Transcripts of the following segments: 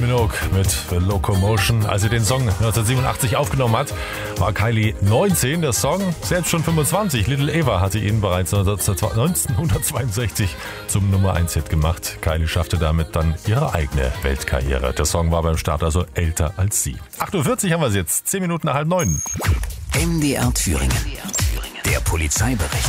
Minogue mit The Locomotion. Als sie den Song 1987 aufgenommen hat, war Kylie 19. Der Song selbst schon 25. Little Eva hatte ihn bereits 1962 zum Nummer 1 Hit gemacht. Kylie schaffte damit dann ihre eigene Weltkarriere. Der Song war beim Start also älter als sie. 8.40 Uhr haben wir es jetzt, 10 Minuten nach 8:30. MDR Thüringen. Der Polizeibericht.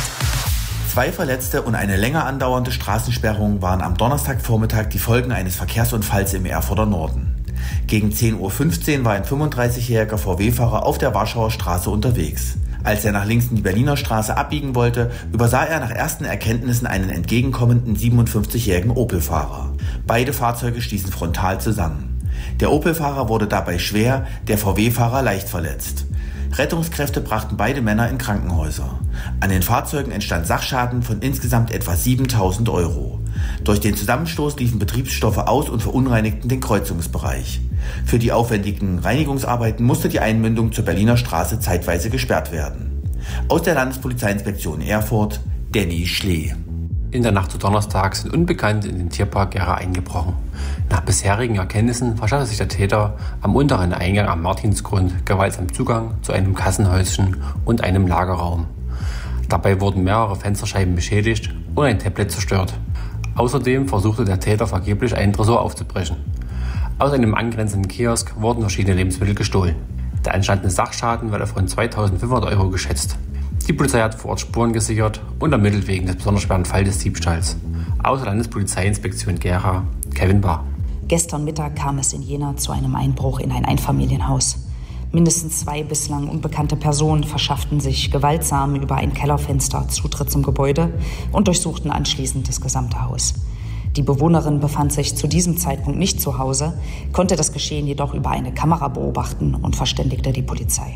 2 Verletzte und eine länger andauernde Straßensperrung waren am Donnerstagvormittag die Folgen eines Verkehrsunfalls im Erfurter Norden. Gegen 10.15 Uhr war ein 35-jähriger VW-Fahrer auf der Warschauer Straße unterwegs. Als er nach links in die Berliner Straße abbiegen wollte, übersah er nach ersten Erkenntnissen einen entgegenkommenden 57-jährigen Opel-Fahrer. Beide Fahrzeuge stießen frontal zusammen. Der Opel-Fahrer wurde dabei schwer, der VW-Fahrer leicht verletzt. Rettungskräfte brachten beide Männer in Krankenhäuser. An den Fahrzeugen entstand Sachschaden von insgesamt etwa 7.000 €. Durch den Zusammenstoß liefen Betriebsstoffe aus und verunreinigten den Kreuzungsbereich. Für die aufwendigen Reinigungsarbeiten musste die Einmündung zur Berliner Straße zeitweise gesperrt werden. Aus der Landespolizeiinspektion Erfurt, Danny Schlee. In der Nacht zu Donnerstag sind Unbekannte in den Tierpark Gera eingebrochen. Nach bisherigen Erkenntnissen verschaffte sich der Täter am unteren Eingang am Martinsgrund gewaltsam Zugang zu einem Kassenhäuschen und einem Lagerraum. Dabei wurden mehrere Fensterscheiben beschädigt und ein Tablet zerstört. Außerdem versuchte der Täter vergeblich einen Tresor aufzubrechen. Aus einem angrenzenden Kiosk wurden verschiedene Lebensmittel gestohlen. Der entstandene Sachschaden wird auf rund 2.500 € geschätzt. Die Polizei hat vor Ort Spuren gesichert und ermittelt wegen des besonders schweren Falls des Diebstahls. Aus der Landespolizeiinspektion Gera, Kevin Barr. Gestern Mittag kam es in Jena zu einem Einbruch in ein Einfamilienhaus. Mindestens 2 bislang unbekannte Personen verschafften sich gewaltsam über ein Kellerfenster Zutritt zum Gebäude und durchsuchten anschließend das gesamte Haus. Die Bewohnerin befand sich zu diesem Zeitpunkt nicht zu Hause, konnte das Geschehen jedoch über eine Kamera beobachten und verständigte die Polizei.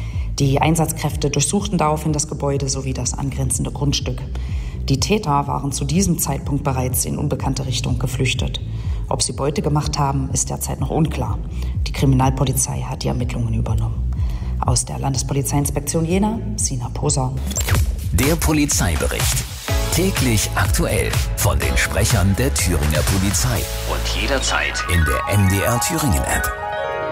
Die Einsatzkräfte durchsuchten daraufhin das Gebäude sowie das angrenzende Grundstück. Die Täter waren zu diesem Zeitpunkt bereits in unbekannte Richtung geflüchtet. Ob sie Beute gemacht haben, ist derzeit noch unklar. Die Kriminalpolizei hat die Ermittlungen übernommen. Aus der Landespolizeiinspektion Jena, Sina Poser. Der Polizeibericht. Täglich aktuell von den Sprechern der Thüringer Polizei. Und jederzeit in der MDR Thüringen App.